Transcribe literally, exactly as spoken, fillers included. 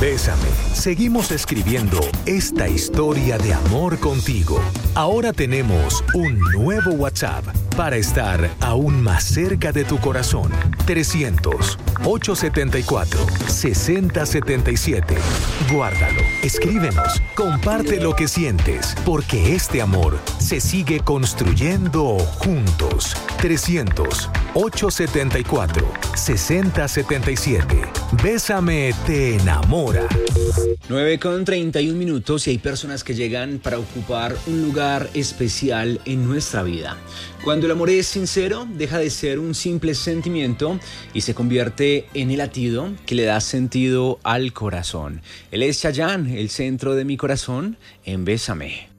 Bésame. Seguimos escribiendo esta historia de amor contigo. Ahora tenemos un nuevo WhatsApp para estar aún más cerca de tu corazón. trescientos, ochocientos setenta y cuatro, sesenta setenta y siete. Guárdalo, escríbenos, comparte lo que sientes, porque este amor se sigue construyendo juntos. trescientos, ochocientos setenta y cuatro, sesenta setenta y siete. Bésame te enamora. nueve con treinta y un minutos y hay personas que llegan para ocupar un lugar especial en nuestra vida. Cuando el amor es sincero, deja de ser un simple sentimiento y se convierte en el latido que le da sentido al corazón. Él es Chayanne, el centro de mi corazón, en Bésame.